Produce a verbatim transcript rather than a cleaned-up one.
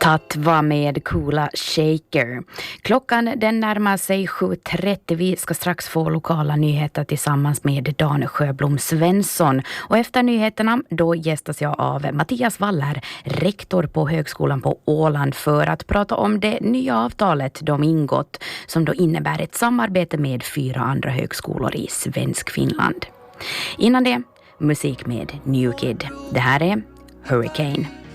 Tatva med Coola Shaker. Klockan den närmar sig sju trettio. Vi ska strax få lokala nyheter tillsammans med Dan Sjöblom Svensson. Och efter nyheterna då gästas jag av Mattias Waller, rektor på högskolan på Åland, för att prata om det nya avtalet de ingått som då innebär ett samarbete med fyra andra högskolor i svensk Finland. Innan det, musik med New Kid. Det här är Hurricane.